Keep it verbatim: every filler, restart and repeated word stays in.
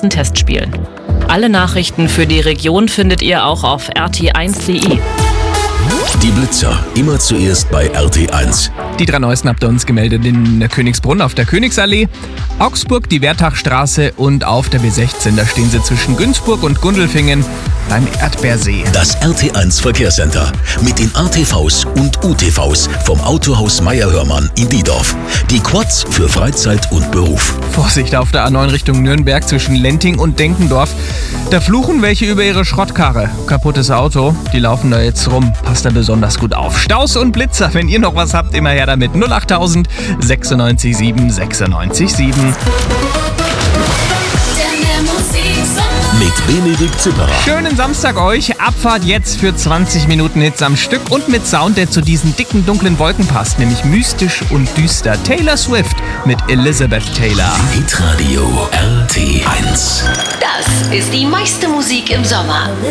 ersten Testspielen. Alle Nachrichten für die Region findet ihr auch auf R T eins Punkt D E. Die Blitzer, immer zuerst bei R T eins. Die drei neuesten habt ihr uns gemeldet in Königsbrunn auf der Königsallee, Augsburg die Wertachstraße und auf der B sechzehn. Da stehen sie zwischen Günzburg und Gundelfingen beim Erdbeersee. Das R T eins Verkehrscenter mit den A T Vs und U T Vs vom Autohaus Meier-Hörmann in Diedorf. Die Quads für Freizeit und Beruf. Vorsicht auf der A neun Richtung Nürnberg zwischen Lenting und Denkendorf. Da fluchen welche über ihre Schrottkarre. Kaputtes Auto, die laufen da jetzt rum. Passt da besonders gut auf. Staus und Blitzer, wenn ihr noch was habt, immer her damit. null achttausend sechsundneunzig sieben sechsundneunzig sieben. Mit Benedikt Zipperer. Schönen Samstag euch. Abfahrt jetzt für zwanzig Minuten Hits am Stück und mit Sound, der zu diesen dicken, dunklen Wolken passt, nämlich mystisch und düster. Taylor Swift mit Elizabeth Taylor. Hitradio R T eins. Das ist die meiste Musik im Sommer.